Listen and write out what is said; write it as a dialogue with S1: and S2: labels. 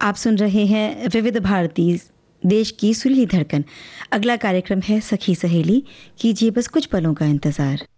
S1: आप सुन रहे हैं विविध भारती, देश की सुरीली धड़कन। अगला कार्यक्रम है सखी सहेली, कीजिए बस कुछ पलों का इंतज़ार।